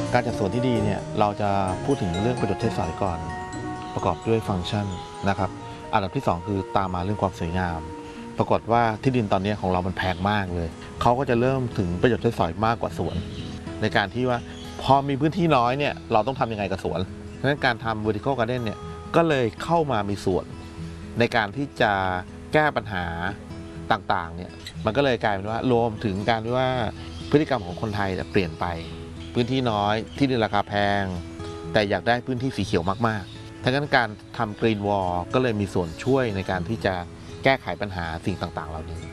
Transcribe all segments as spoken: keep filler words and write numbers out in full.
การจัดสวนที่ดีเนี่ยเราจะพูดถึงเรื่องประโยชน์ใช้สอยก่อนประกอบด้วยฟังก์ชันนะครับอันดับที่สองคือตามมาเรื่องความสวยงามปรากฏว่าที่ดินตอนนี้ของเรามันแพงมากเลยเขาก็จะเริ่มถึงประโยชน์ใช้สอยมากกว่าสวนในการที่ว่าพอมีพื้นที่น้อยเนี่ยเราต้องทำยังไงกับสวนดังนั้นการทำ vertical garden เนี่ยก็เลยเข้ามามีส่วนในการที่จะแก้ปัญหาต่างๆเนี่ยมันก็เลยกลายเป็นว่ารวมถึงการที่ว่าพฤติกรรมของคนไทยเปลี่ยนไปพื้นที่น้อยที่ดินราคาแพงแต่อยากได้พื้นที่สีเขียวมากๆทั้งนั้นการทำกรีนวอลก็เลยมีส่วนช่วยในการที่จะแก้ไขปัญหาสิ่งต่างๆเหล่านี้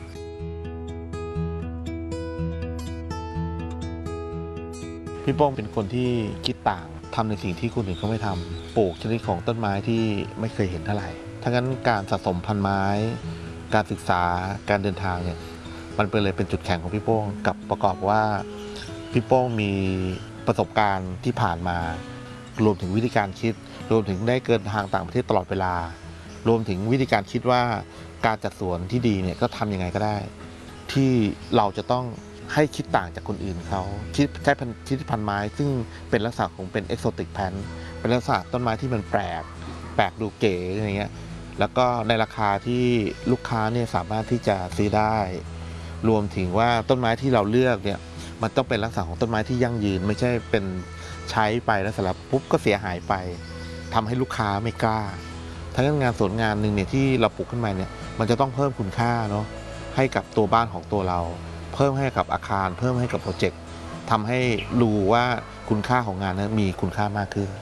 พี่โป้งเป็นคนที่คิดต่างทำในสิ่งที่คนอื่นเขาไม่ทำปลูกชนิดของต้นไม้ที่ไม่เคยเห็นเท่าไหร่ทั้งนั้นการสะสมพันธุ์ไม้การศึกษาการเดินทางเนี่ยมันเป็นเลยเป็นจุดแข็งของพี่โป้งกับประกอบว่าพี่โป้งมีประสบการณ์ที่ผ่านมารวมถึงวิธีการคิดรวมถึงได้เดินทางต่างประเทศตลอดเวลารวมถึงวิธีการคิดว่าการจัดสวนที่ดีเนี่ยก็ทำยังไงก็ได้ที่เราจะต้องให้คิดต่างจากคนอื่นเขาคิดใช้พันธุ์คิดพันธุ์ไม้ซึ่งเป็นลักษณะของเป็นเอกโซติกแพลนเป็นลักษณะต้นไม้ที่มันแปลกแปลกดูเก๋อะไรเงี้ยแล้วก็ในราคาที่ลูกค้าเนี่ยสามารถที่จะซื้อได้รวมถึงว่าต้นไม้ที่เราเลือกเนี่ยมันต้องเป็นลักษณะของต้นไม้ที่ยั่งยืนไม่ใช่เป็นใช้ไปแล้วสำหรับปุ๊บก็เสียหายไปทำให้ลูกค้าไม่กล้าทั้งงานสวนงานหนึ่งเนี่ยที่เราปลูกขึ้นมาเนี่ยมันจะต้องเพิ่มคุณค่าเนาะให้กับตัวบ้านของตัวเราเพิ่มให้กับอาคารเพิ่มให้กับโปรเจกต์ทำให้รู้ว่าคุณค่าของงานนั้นมีคุณค่ามากขึ้น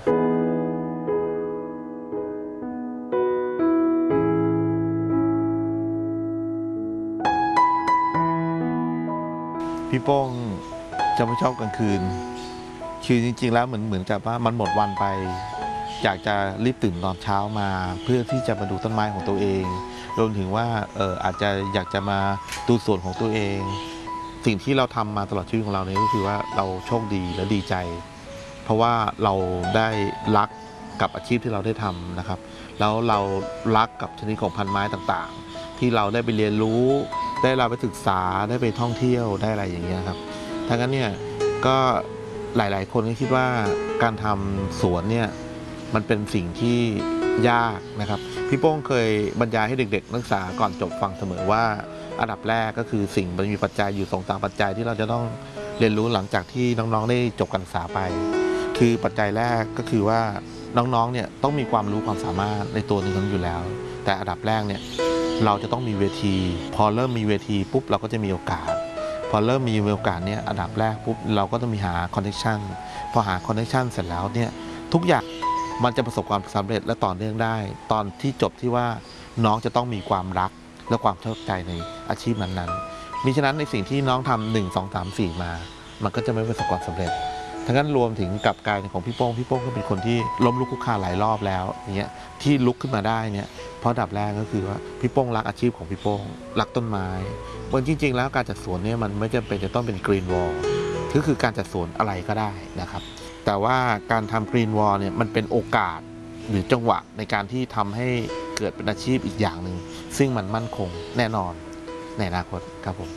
พี่โป้งจะไม่ชอบกลางคืนคือจริงๆแล้วเหมือนเหมือนกับว่ามันหมดวันไปอยากจะรีบตื่นตอนเช้ามาเพื่อที่จะมาดูต้นไม้ของตัวเองรวมถึงว่าเอออาจจะอยากจะมาดูสวนของตัวเองสิ่งที่เราทำมาตลอดชีวิตของเราเนี่ยก็คือว่าเราโชคดีและดีใจเพราะว่าเราได้รักกับอาชีพที่เราได้ทำนะครับแล้วเรารักกับชนิดของพันธุ์ไม้ต่างๆที่เราได้ไปเรียนรู้ได้เราไปศึกษาได้ไปท่องเที่ยวได้อะไรอย่างเงี้ยครับทั้งนั้นเนี่ยก็หลายๆคนก็คิดว่าการทำสวนเนี่ยมันเป็นสิ่งที่ยากนะครับพี่โป้งเคยบรรยายให้เด็กๆนักศึกษาก่อนจบฟังเสมอว่าอันดับแรกก็คือสิ่งมันมีปัจจัยอยู่สองสามปัจจัยที่เราจะต้องเรียนรู้หลังจากที่น้องๆได้จบการศึกษาไปคือปัจจัยแรกก็คือว่าน้องๆเนี่ยต้องมีความรู้ความสามารถในตัวหนึ่งอยู่แล้วแต่อันดับแรกเนี่ยเราจะต้องมีเวทีพอเริ่มมีเวทีปุ๊บเราก็จะมีโอกาสพอเริ่มมีโอกาสเนี่ยอันดับแรกปุ๊บเราก็ต้องมีหาคอนเนคชั่นพอหาคอนเนคชั่นเสร็จแล้วเนี่ยทุกอย่างมันจะประสบความสำเร็จและต่อเนื่องได้ตอนที่จบที่ว่าน้องจะต้องมีความรักและความเข้าใจในอาชีพนั้นๆมิฉะนั้นในสิ่งที่น้องทำหนึ่งสองสามสี่มามันก็จะไม่ประสบความสำเร็จทั้งนั้นรวมถึงกับการของพี่โป้งพี่โป้งก็เป็นคนที่ล้มลุกคลุกคลานหลายรอบแล้วเนี่ยที่ลุกขึ้นมาได้เนี่ยเพราะดับแรกก็คือว่าพี่โป้งรักอาชีพของพี่โป้งรักต้นไม้บนจริงๆแล้วการจัดสวนเนี่ยมันไม่จำเป็นจะต้องเป็นกรีนวอลก็คือการจัดสวนอะไรก็ได้นะครับแต่ว่าการทำกรีนวอลเนี่ยมันเป็นโอกาสหรือจังหวะในการที่ทำให้เกิดเป็นอาชีพอีกอย่างหนึ่งซึ่งมันมั่นคงแน่นอนในอนาคตครับผม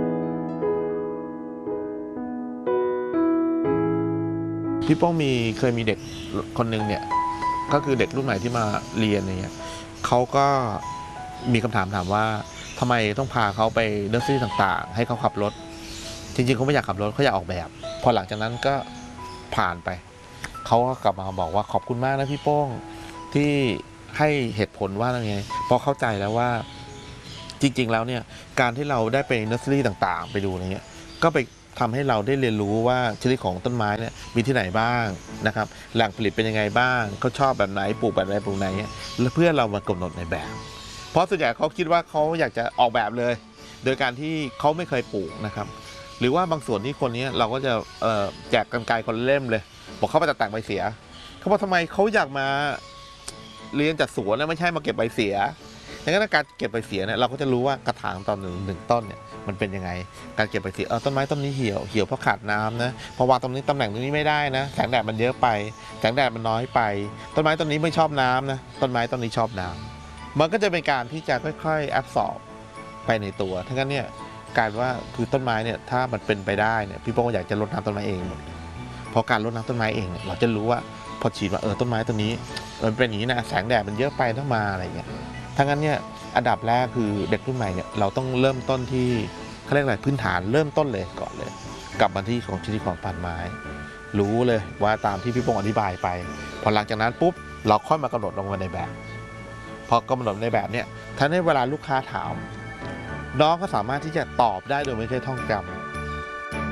พี่โป้งมีเคยมีเด็กคนหนึ่งเนี่ยก็คือเด็กรุ่นใหม่ที่มาเรียนอะไรเงี้ยเขาก็มีคำถามถามว่าทำไมต้องพาเขาไปเนอร์เซอรี่ต่างๆให้เขาขับรถจริงๆเขาไม่อยากขับรถเขาอยากออกแบบพอหลังจากนั้นก็ผ่านไปเขาก็กลับมาบอกว่าขอบคุณมากนะพี่โป้งที่ให้เหตุผลว่าอะไรไงพอเข้าใจแล้วว่าจริงๆแล้วเนี่ยการที่เราได้ไปเนอร์เซอรี่ต่างๆไปดูอะไรเงี้ยก็ไปทำให้เราได้เรียนรู้ว่าชนิดของต้นไม้เนี่ยมีที่ไหนบ้างนะครับแหล่งผลิตเป็นยังไงบ้างเขาชอบแบบไหนปลูกแบบไหนปลูกไหนแล้วเพื่อเรามากำหนดในแบบเพราะส่วนใหญ่เขาคิดว่าเขาอยากจะออกแบบเลยโดยการที่เขาไม่เคยปลูกนะครับหรือว่าบางส่วนที่คนนี้เราก็จะแจกกรรไกรคนเล่มเลยบอกเขาไปตัดแต่งใบเสียเขาบอกทำไมเขาอยากมาเรียนจัดสวนนะไม่ใช่มาเก็บใบเสียดังนั้นการเก็บใบเสียเนี่ยเราก็จะรู้ว่ากระถางตอนหนึ่งหนึ่งต้นเนี่ยมันเป็นยังไงการเก็บใบเสียเออต้นไม้ต้นนี้เหี่ยวเหี่ยวเพราะขาดน้ำนะเพราะวางตรงนี้ตำแหน่งตรงนี้ไม่ได้นะแสงแดดมันเยอะไปแสงแดดมันน้อยไปต้นไม้ต้นนี้ไม่ชอบน้ำนะต้นไม้ต้นนี้ชอบน้ำมันก็จะเป็นการที่จะค่อยๆแอบสอบไปในตัวทั้งนั้นเนี่ยการว่าคือต้นไม้เนี่ยถ้ามันเป็นไปได้เนี่ยพี่โป้งอยากจะรดน้ำต้นไม้เองหมดเพราะการรดน้ำต้นไม้เองเนี่ยเราจะรู้ว่าพอฉีดว่าเออต้นไม้ต้นนี้มันเป็นอย่างนี้นะแสงแดดมันเยอะไปต้องมาอะไรเงี้ยทั้งนั้นเนี่ยอันดับแรกคือเด็กรุ่นใหม่เนี่ยเราต้องเริ่มต้นที่เขาเรียกอะไรพื้นฐานเริ่มต้นเลยก่อนเลยกลับมาที่ของชนิดของพันไม้รู้เลยว่าตามที่พี่พงศ์อธิบายไปพอหลังจากนั้นปุ๊บเราค่อยมากำหนดลงมาในแบบพอกำหนดในแบบเนี่ยถ้าในเวลาลูกค้าถามน้องก็สามารถที่จะตอบได้โดยไม่ใช่ท่องจำ